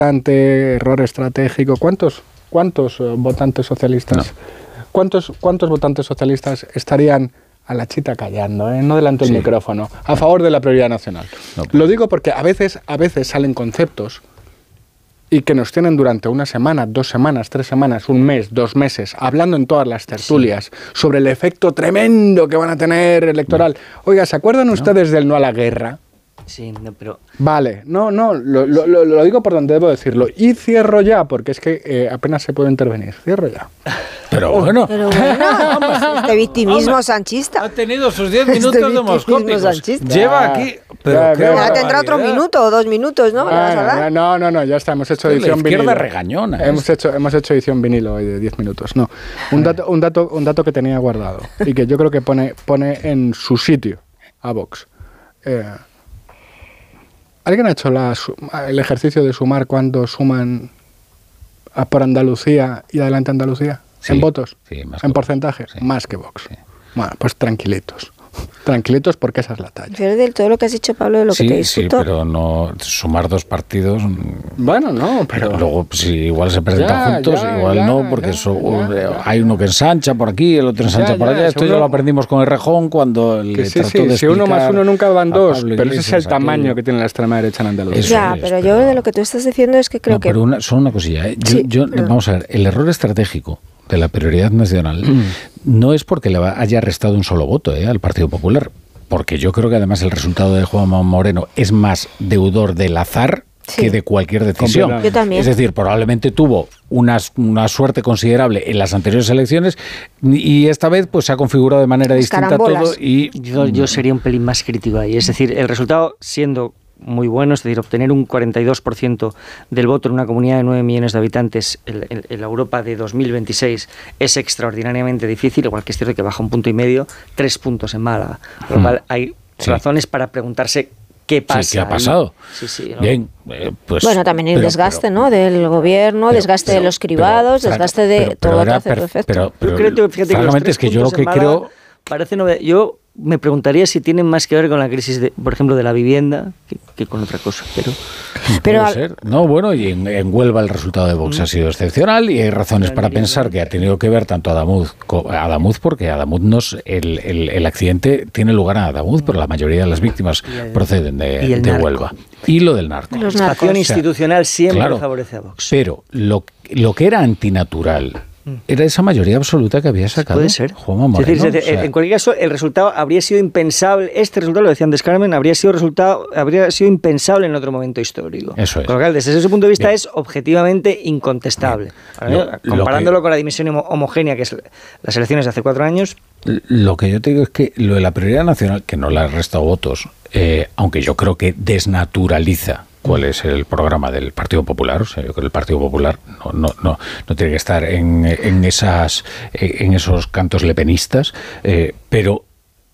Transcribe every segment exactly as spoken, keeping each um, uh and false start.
error estratégico. ¿Cuántos, cuántos votantes socialistas, no. cuántos, cuántos votantes socialistas estarían a la chita callando, ¿eh? No delante del sí. micrófono, a favor de la prioridad nacional? No, pues. Lo digo porque a veces, a veces salen conceptos y que nos tienen durante una semana, dos semanas, tres semanas, un mes, dos meses, hablando en todas las tertulias sí. sobre el efecto tremendo que van a tener electoral. No. Oiga, ¿se acuerdan no. ustedes del no a la guerra? Sí, no, pero... Vale, no, no, lo, lo, lo, lo digo por donde debo decirlo. Y cierro ya, porque es que eh, apenas se puede intervenir. Cierro ya. Pero bueno. Pero bueno, vamos, este victimismo vamos, sanchista. Ha tenido sus diez minutos este demoscópicos. Lleva aquí... Pero ya, qué ya tendrá otro minuto o dos minutos, ¿no? Ah, no, no, no, ya está, hemos hecho edición vinilo. La izquierda regañona. Hemos hecho, hemos hecho edición vinilo hoy de diez minutos. No, un dato, un dato, un dato que tenía guardado y que yo creo que pone, pone en su sitio a Vox. Eh, ¿Alguien ha hecho la, el ejercicio de sumar cuando suman a por Andalucía y adelante Andalucía? Sí, ¿en votos? Sí, más ¿en porcentaje? Sí. Más que Vox. Sí. Bueno, pues tranquilitos. Tranquilitos porque esa es la talla. Pero de todo lo que has dicho, Pablo, de lo sí, que te discuto. Sí, pero no sumar dos partidos... Bueno, no, pero... Luego, si sí, igual se presentan ya, juntos, ya, igual ya, no, porque ya, eso, ya, ya. hay uno que ensancha por aquí, el otro ensancha ya, por allá. Ya, Esto ya lo aprendimos con el Rejón cuando le sí, trató sí, de si uno más uno nunca van dos, pero Iglesias, ese es el tamaño aquello. que tiene la extrema derecha en Andalucía. Eso ya, es, pero, pero yo de lo que tú estás diciendo es que creo no, que... Pero una, solo una cosilla, ¿eh? yo, sí, yo, vamos a ver, el error estratégico de la prioridad nacional mm. no es porque le haya restado un solo voto ¿eh? al Partido Popular, porque yo creo que además el resultado de Juanma Moreno es más deudor del azar sí. que de cualquier decisión. Yo también. Es decir, probablemente tuvo una, una suerte considerable en las anteriores elecciones y esta vez pues se ha configurado de manera Las distinta carambolas. todo. Y yo, yo sería un pelín más crítico ahí. Es decir, el resultado siendo muy bueno, es decir, obtener un cuarenta y dos por ciento del voto en una comunidad de nueve millones de habitantes en, en, en la Europa de dos mil veintiséis es extraordinariamente difícil, igual que es cierto que baja un punto y medio, tres puntos en Málaga. Por lo cual hay sí. razones para preguntarse qué pasa. Sí, ¿qué ha pasado? Sí, sí, ¿no? Bien, eh, pues... Bueno, también hay pero, desgaste, pero, ¿no? Del gobierno, pero, desgaste pero, de los cribados, pero, desgaste de pero, todo pero lo que hace per, tu efecto. Pero, pero, yo creo que, fíjate, que, es que yo lo que creo... Parece no, yo me preguntaría si tienen más que ver con la crisis, de, por ejemplo, de la vivienda que, que con otra cosa. Pero, pero puede ser. No, bueno, y en, en Huelva el resultado de Vox mm. ha sido excepcional y hay razones para pensar que ha tenido que ver tanto Adamuz, Adamuz porque Adamuz nos, el, el, el accidente tiene lugar en Adamuz, pero la mayoría de las víctimas el, proceden de, de Huelva. Y lo del narco. La participación institucional siempre claro, favorece a Vox. Pero lo, lo que era antinatural era esa mayoría absoluta que había sacado Puede ser. Juanma Moreno. Es decir, es decir, o sea, en cualquier caso, el resultado habría sido impensable. Este resultado, lo decía antes Carmen, habría sido resultado, habría sido impensable en otro momento histórico. Eso es. Con lo cual, desde ese punto de vista, bien. es objetivamente incontestable. Lo, Comparándolo lo que, con la dimensión homogénea, que es las elecciones de hace cuatro años. Lo que yo te digo es que lo de la prioridad nacional, que no le ha restado votos, eh, aunque yo creo que desnaturaliza cuál es el programa del Partido Popular. O sea, yo creo que el Partido Popular no, no, no, no tiene que estar en, en, esas, en esos cantos lepenistas, eh, pero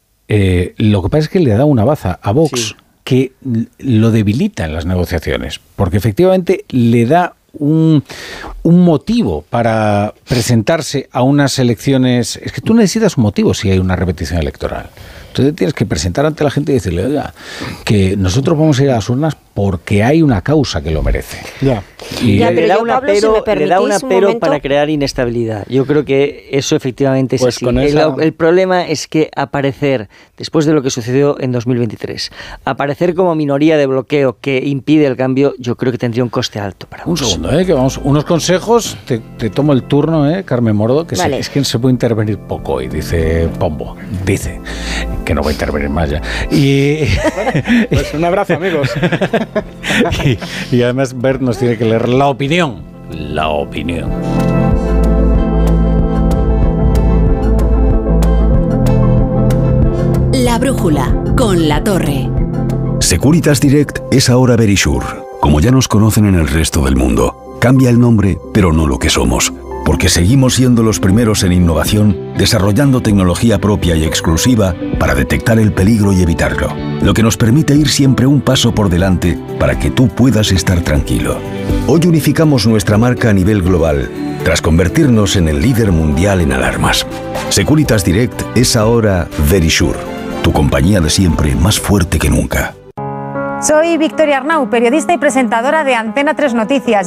eh, lo que pasa es que le da una baza a Vox sí. que lo debilita en las negociaciones, porque efectivamente le da un, un motivo para presentarse a unas elecciones. Es que tú necesitas un motivo si hay una repetición electoral. Entonces tienes que presentar ante la gente y decirle, oiga, que nosotros vamos a ir a las urnas porque hay una causa que lo merece. Ya. Y ya, le, da una Pablo, pero, si le da una pero para crear inestabilidad. Yo creo que eso efectivamente es pues así. Esa... El, el problema es que aparecer, después de lo que sucedió en dos mil veintitrés, aparecer como minoría de bloqueo que impide el cambio, yo creo que tendría un coste alto para Un Vox. segundo, ¿eh? Que vamos, unos consejos, te, te tomo el turno, ¿eh, Carmen Mordo, que vale. se, es que se puede intervenir poco hoy, dice Pombo, dice que no va a intervenir más ya. Y pues un abrazo, amigos. y, y además Bert nos tiene que leer la opinión. La opinión. La brújula con La Torre. Securitas Direct es ahora Verisure, como ya nos conocen en el resto del mundo. Cambia el nombre, pero no lo que somos. Porque seguimos siendo los primeros en innovación, desarrollando tecnología propia y exclusiva para detectar el peligro y evitarlo, lo que nos permite ir siempre un paso por delante para que tú puedas estar tranquilo. Hoy unificamos nuestra marca a nivel global, tras convertirnos en el líder mundial en alarmas. Securitas Direct es ahora Verisure, tu compañía de siempre más fuerte que nunca. Soy Victoria Arnau, periodista y presentadora de Antena tres Noticias.